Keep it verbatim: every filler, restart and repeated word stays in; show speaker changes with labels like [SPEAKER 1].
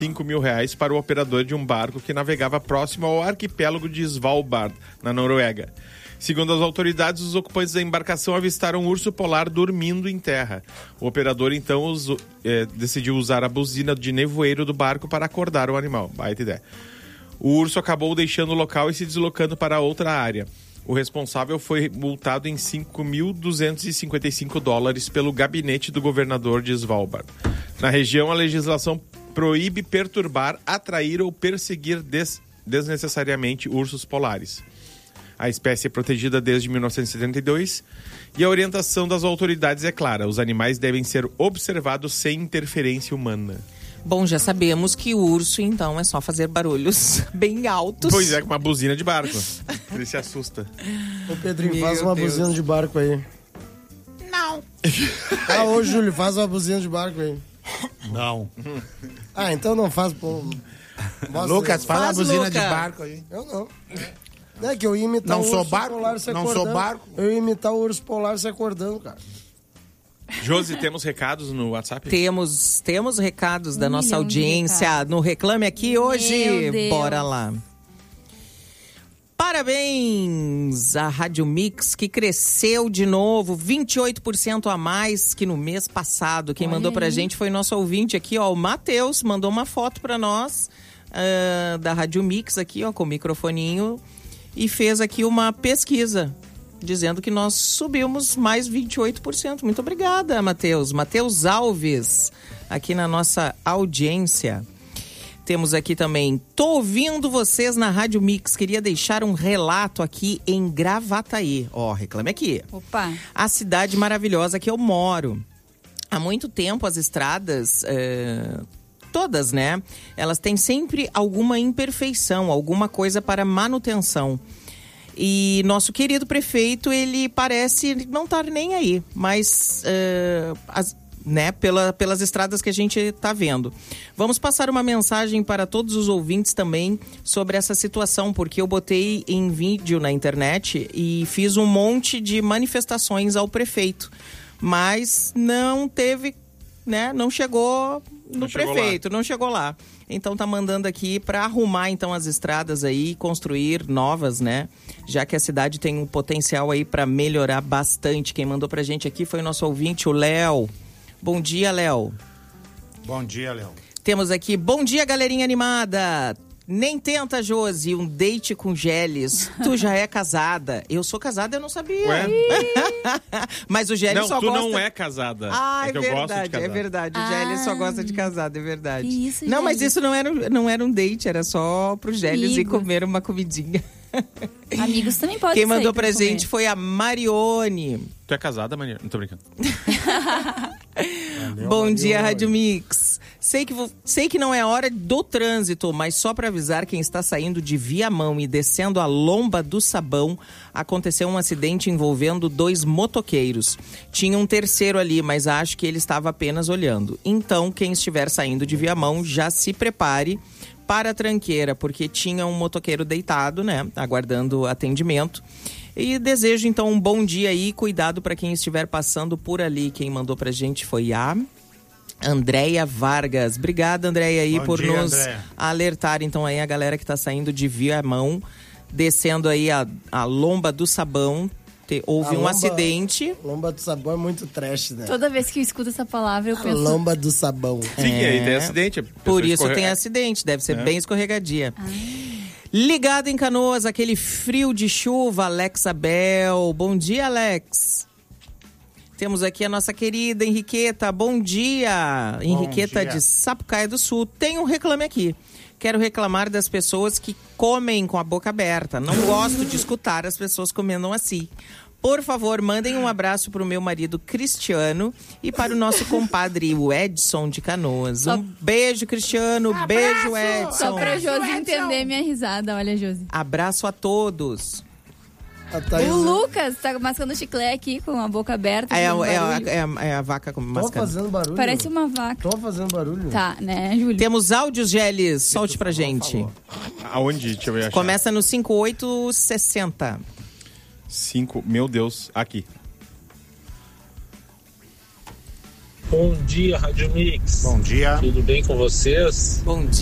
[SPEAKER 1] cinco mil reais para o operador de um barco que navegava próximo ao arquipélago de Svalbard, na Noruega. Segundo as autoridades, os ocupantes da embarcação avistaram um urso polar dormindo em terra. O operador, então, usou, eh, decidiu usar a buzina de nevoeiro do barco para acordar o animal. Baita ideia. O urso acabou deixando o local e se deslocando para outra área. O responsável foi multado em cinco mil duzentos e cinquenta e cinco dólares pelo gabinete do governador de Svalbard. Na região, a legislação proíbe perturbar, atrair ou perseguir des- desnecessariamente ursos polares. A espécie é protegida desde mil novecentos e setenta e dois e a orientação das autoridades é clara: os animais devem ser observados sem interferência humana.
[SPEAKER 2] Bom, já sabemos que o urso, então, é só fazer barulhos bem altos.
[SPEAKER 1] Pois é, com uma buzina de barco. Ele se assusta.
[SPEAKER 3] Ô, Pedrinho,
[SPEAKER 2] Meu
[SPEAKER 3] faz uma
[SPEAKER 2] Deus.
[SPEAKER 3] buzina de barco aí.
[SPEAKER 2] Não.
[SPEAKER 3] Ah, ô, Júlio, faz uma buzina de barco aí.
[SPEAKER 4] Não.
[SPEAKER 3] Ah, então não faz. Pô. Mostra
[SPEAKER 4] Lucas,
[SPEAKER 3] aí.
[SPEAKER 4] faz,
[SPEAKER 2] Faz,
[SPEAKER 4] a buzina
[SPEAKER 2] Luca.
[SPEAKER 4] de barco aí.
[SPEAKER 3] Eu não. Não é que eu ia imitar
[SPEAKER 4] Não
[SPEAKER 3] o
[SPEAKER 4] sou
[SPEAKER 3] urso
[SPEAKER 4] barco,
[SPEAKER 3] polar se
[SPEAKER 4] não
[SPEAKER 3] acordando.
[SPEAKER 4] sou barco.
[SPEAKER 3] Eu ia imitar o urso polar se acordando, cara.
[SPEAKER 1] Josi, temos recados no WhatsApp?
[SPEAKER 2] Temos, temos recados da
[SPEAKER 5] Um
[SPEAKER 2] nossa
[SPEAKER 5] milhão de
[SPEAKER 2] audiência
[SPEAKER 5] recados.
[SPEAKER 2] no Reclame Aqui hoje.
[SPEAKER 5] Meu Deus.
[SPEAKER 2] Bora lá. Parabéns à Rádio Mix, que cresceu de novo, vinte e oito por cento a mais que no mês passado. Quem
[SPEAKER 5] Olha
[SPEAKER 2] mandou pra
[SPEAKER 5] aí.
[SPEAKER 2] gente foi nosso ouvinte aqui, ó, o Matheus, mandou uma foto pra nós ah, da Rádio Mix aqui, ó, com o microfoninho, e fez aqui uma pesquisa, dizendo que nós subimos mais vinte e oito por cento. Muito obrigada, Matheus. Matheus Alves, aqui na nossa audiência. Temos aqui também, tô ouvindo vocês na Rádio Mix, queria deixar um relato aqui em Gravataí. Ó, reclame aqui.
[SPEAKER 5] Opa.
[SPEAKER 2] A cidade maravilhosa que eu moro. Há muito tempo as estradas, é, todas, né? Elas têm sempre alguma imperfeição, alguma coisa para manutenção. E nosso querido prefeito, ele parece não estar nem aí, mas é, as, né, pela, pelas estradas que a gente está vendo. Vamos passar uma mensagem para todos os ouvintes também sobre essa situação, porque eu botei em vídeo na internet e fiz um monte de manifestações ao prefeito, mas não teve, né, não chegou no
[SPEAKER 1] Não chegou
[SPEAKER 2] prefeito, não chegou lá. Então tá mandando aqui para arrumar então as estradas aí, construir novas, né? Já que a cidade tem um potencial aí para melhorar bastante. Quem mandou pra gente aqui foi o nosso ouvinte, o Léo. Bom dia, Léo.
[SPEAKER 4] Bom dia, Léo.
[SPEAKER 2] Temos aqui, bom dia, galerinha animada. Nem tenta, Josi, um date com Geles. Tu já é casada. Eu sou casada, eu não sabia.
[SPEAKER 1] Ué?
[SPEAKER 2] Mas o Geles
[SPEAKER 1] Não,
[SPEAKER 2] só
[SPEAKER 1] tu
[SPEAKER 2] gosta...
[SPEAKER 1] não é casada.
[SPEAKER 2] Ah,
[SPEAKER 1] é
[SPEAKER 2] é
[SPEAKER 1] que eu gosto de
[SPEAKER 2] verdade,
[SPEAKER 1] casada.
[SPEAKER 2] é verdade. O
[SPEAKER 5] Ah.
[SPEAKER 2] Geles só gosta de casado, é verdade.
[SPEAKER 5] Que isso,
[SPEAKER 2] não, mas
[SPEAKER 5] Geles?
[SPEAKER 2] isso não era, não era um date, era só pro Geles ir
[SPEAKER 5] Amigo.
[SPEAKER 2] comer uma comidinha.
[SPEAKER 5] Amigos também podem
[SPEAKER 2] Quem
[SPEAKER 5] sair
[SPEAKER 2] mandou
[SPEAKER 5] pra
[SPEAKER 2] pra
[SPEAKER 5] comer.
[SPEAKER 2] gente foi a Marione.
[SPEAKER 1] Tu é casada, Maria? Não tô brincando.
[SPEAKER 2] Bom dia, Rádio Mix. Sei que, vo- sei que não é hora do trânsito, mas só para avisar quem está saindo de Viamão e descendo a Lomba do Sabão, aconteceu um acidente envolvendo dois motoqueiros. Tinha um terceiro ali, mas acho que ele estava apenas olhando. Então, quem estiver saindo de Viamão, já se prepare para a tranqueira, porque tinha um motoqueiro deitado, né, aguardando atendimento. E desejo, então, um bom dia aí, cuidado para quem estiver passando por ali. Quem mandou pra gente foi a Andréia Vargas. Obrigada, Andréia, aí,
[SPEAKER 4] Bom
[SPEAKER 2] por
[SPEAKER 4] dia,
[SPEAKER 2] nos
[SPEAKER 4] Andréia.
[SPEAKER 2] alertar, então, aí a galera que tá saindo de Viamão, descendo aí a, a Lomba do Sabão. Te- houve
[SPEAKER 3] A
[SPEAKER 2] um
[SPEAKER 3] lomba-
[SPEAKER 2] acidente.
[SPEAKER 3] Lomba do sabão é muito trash, né?
[SPEAKER 5] Toda vez que eu escuto essa palavra, eu
[SPEAKER 3] A
[SPEAKER 5] penso...
[SPEAKER 3] lomba do sabão.
[SPEAKER 1] Sim, e aí tem acidente. a pessoa
[SPEAKER 2] Por isso
[SPEAKER 1] escorre-
[SPEAKER 2] tem acidente, deve ser
[SPEAKER 1] É.
[SPEAKER 2] bem escorregadia. Ligado em Canoas, aquele frio de chuva, Alex Abel. Bom dia, Alex. Temos aqui a nossa querida Henriqueta. Bom dia, Henriqueta
[SPEAKER 4] dia.
[SPEAKER 2] de Sapucaia do Sul. Tem um reclame aqui. Quero reclamar das pessoas que comem com a boca aberta. Não gosto de escutar as pessoas comendo assim. Por favor, mandem um abraço para o meu marido Cristiano e para o nosso compadre, o Edson de Canoas. Um beijo, Cristiano. Beijo, Edson.
[SPEAKER 5] Só pra Josi entender minha risada, olha, Josi.
[SPEAKER 2] Abraço a todos.
[SPEAKER 3] A Thaís,
[SPEAKER 5] O Lucas tá mascando chiclete aqui com a boca aberta.
[SPEAKER 2] É, a-
[SPEAKER 5] fazendo
[SPEAKER 2] é, a,
[SPEAKER 5] barulho.
[SPEAKER 2] é, a, é a vaca com
[SPEAKER 3] tô
[SPEAKER 2] mascada.
[SPEAKER 3] fazendo barulho.
[SPEAKER 5] Parece uma vaca.
[SPEAKER 3] Tô fazendo barulho.
[SPEAKER 5] Tá, né, Júlio?
[SPEAKER 2] Temos áudios, Geles. Solte pra gente.
[SPEAKER 1] Aonde? Deixa eu ver. achar.
[SPEAKER 2] Começa no cinco oito seis zero.
[SPEAKER 1] Cinco. Meu Deus. Aqui.
[SPEAKER 6] Bom dia, Rádio Mix.
[SPEAKER 4] Bom dia.
[SPEAKER 6] Tudo bem com vocês?
[SPEAKER 2] Bom